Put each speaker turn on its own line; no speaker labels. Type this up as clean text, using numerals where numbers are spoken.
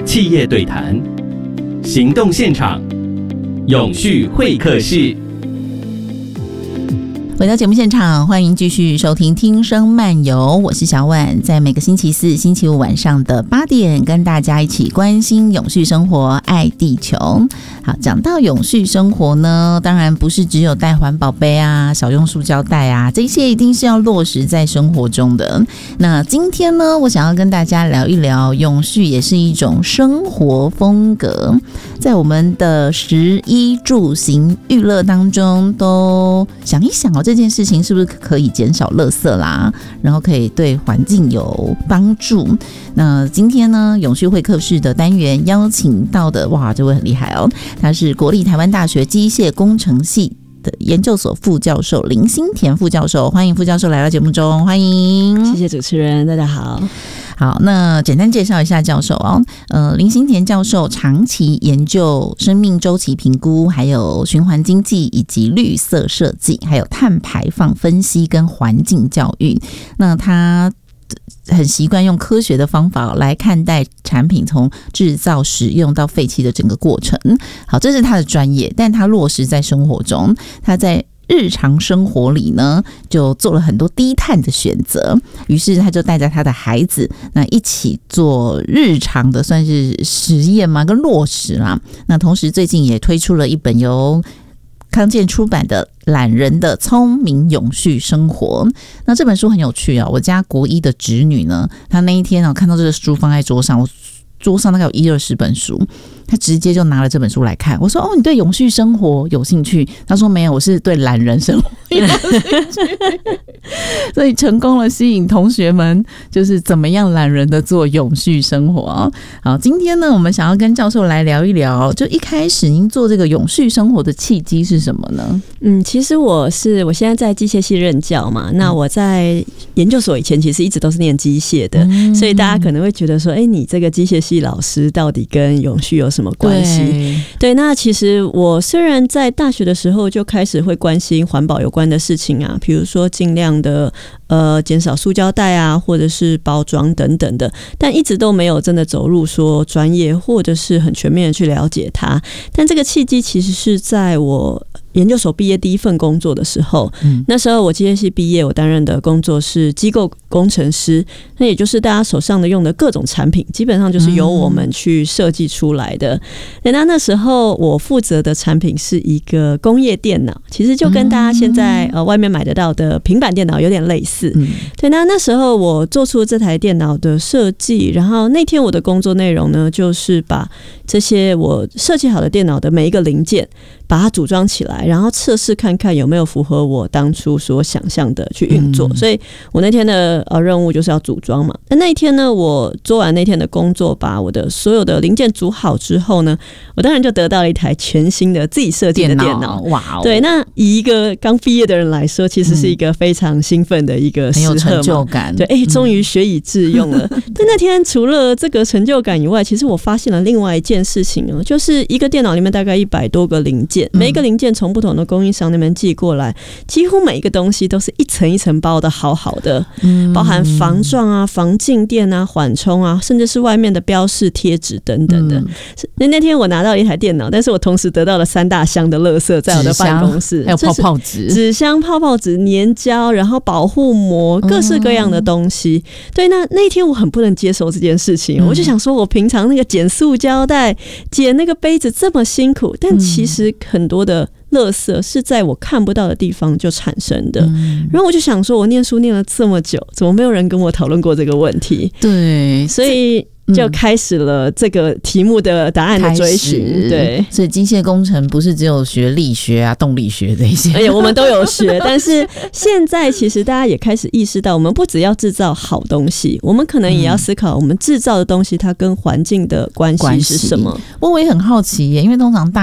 企业对谈，行动现场，永续会客室。
回到节目现场，欢迎继续收听听声漫游，我是小婉，在每个星期四、星期五晚上的8点，跟大家一起关心永续生活，爱地球。好，讲到永续生活呢，当然不是只有带环保杯啊、少用塑胶袋啊，这些一定是要落实在生活中的。那今天呢，我想要跟大家聊一聊，永续也是一种生活风格，在我们的食衣住行娱乐当中，都想一想这件事情是不是可以减少垃圾啦，然后可以对环境有帮助。那今天呢，永续会客室的单元邀请到的，哇，这位很厉害哦，他是国立台湾大学机械工程系的研究所副教授林新田副教授，欢迎副教授来到节目中，欢迎。
谢谢主持人，大家好。
好，那简单介绍一下教授哦。林新田教授长期研究生命周期评估，还有循环经济以及绿色设计，还有碳排放分析跟环境教育。那他很习惯用科学的方法来看待产品从制造、使用到废弃的整个过程。好，这是他的专业，但他落实在生活中，他在日常生活里呢，就做了很多低碳的选择，于是他就带着他的孩子，那一起做日常的算是实验嘛，跟落实啦。那同时最近也推出了一本由康健出版的《懒人的聪明永续生活》。那这本书很有趣啊，我家国一的侄女呢，她那一天看到这个书放在桌上，我桌上大概有10-20本书，他直接就拿了这本书来看。我说：“哦，你对永续生活有兴趣？”他说：“没有，我是对懒人生活有兴趣。”所以成功了吸引同学们，就是怎么样懒人的做永续生活。好，今天呢，我们想要跟教授来聊一聊，就一开始您做这个永续生活的契机是什么呢？
其实我现在在机械系任教嘛，那我在研究所以前其实一直都是念机械的，所以大家可能会觉得说，你这个机械系老师到底跟永续有什么关系？对，那其实我虽然在大学的时候就开始会关心环保有关的事情啊，比如说尽量的减少塑胶袋啊，或者是包装等等的，但一直都没有真的走入说专业或者是很全面的去了解它。但这个契机其实是在我研究所毕业第一份工作的时候，那时候我机械系毕业，我担任的工作是机构工程师，那也就是大家手上的用的各种产品，基本上就是由我们去设计出来的。那时候我负责的产品是一个工业电脑，其实就跟大家现在外面买得到的平板电脑有点类似。对，那时候我做出这台电脑的设计，然后那天我的工作内容呢，就是把这些我设计好的电脑的每一个零件把它组装起来，然后测试看看有没有符合我当初所想象的去运作。所以我那天的任务就是要组装嘛。那一天呢，我做完那天的工作，把我的所有的零件组好之后呢，我当然就得到了一台全新的自己设计的电脑。哇哦！对，那以一个刚毕业的人来说，其实是一个非常兴奋的一个时刻嘛，
很有成就感。
对，终于学以致用了。但那天除了这个成就感以外，其实我发现了另外一件事情哦，就是一个电脑里面大概100多个零件，每一个零件从不同的供应商那边寄过来，几乎每一个东西都是一层一层包的好好的，包含防撞啊、防静电啊、缓冲啊，甚至是外面的标示贴纸等等的。那天我拿到一台电脑，但是我同时得到了3大箱的垃圾在我的办公室，
还有泡泡纸、
纸箱、泡泡纸、粘胶，然后保护膜，各式各样的东西。对，那一天我很不能接受这件事情，我就想说，我平常那个剪塑胶袋、剪那个杯子这么辛苦，但其实很多的垃圾是在我看不到的地方就产生的。然后我就想说，我念书念了这么久，怎么没有人跟我讨论过这个问题？
对，
所以就开始了这个题目的答案的追寻。对，
所以机械工程不是只有学力学啊、动力学这些，
而且我们都有学。但是现在其实大家也开始意识到，我们不只要制造好东西，我们可能也要思考我们制造的东西它跟环境的关系是什么。
我也很好奇耶，因为通常大